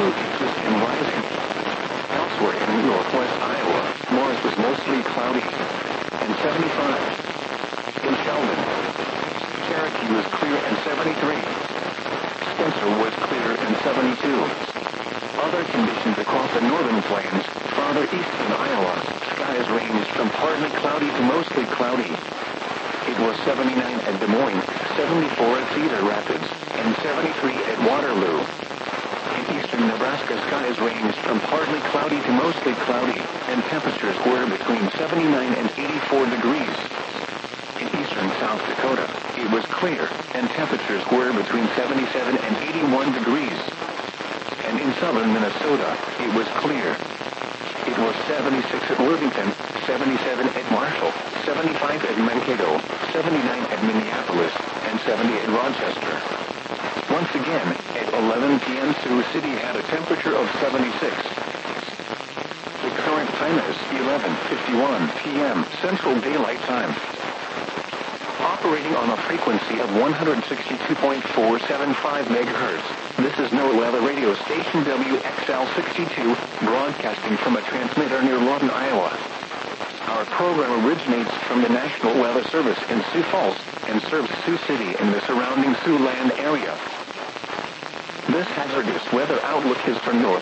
exist and rising. Elsewhere in northwest Iowa, Morris was mostly cloudy and 75. In Sheldon, Cherokee was clear and 73. Spencer was clear and 72. Other conditions across the northern plains, farther east in Iowa, skies ranged from partly cloudy to mostly cloudy. It was 79 at Des Moines, 74 at Cedar Rapids, and 73 at Waterloo. In eastern Nebraska, skies ranged from partly cloudy to mostly cloudy, and temperatures were between 79 and 84 degrees. In eastern South Dakota, it was clear, and temperatures were between 77 and 81 degrees. And in southern Minnesota, it was clear. It was 76 at Worthington, 77 at Marshall, 75 at Mankato, 79 at Minneapolis, and 70 at Rochester. Once again, at 11 p.m. Sioux City had a temperature of 76. The current time is 11:51 p.m. Central Daylight Time. Operating on a frequency of 162.475 megahertz, this is NOAA Weather Radio Station WXL62, broadcasting from a transmitter near Lawton, Iowa. Our program originates from the National Weather Service in Sioux Falls and serves Sioux City and the surrounding Siouxland area. This hazardous weather outlook is for north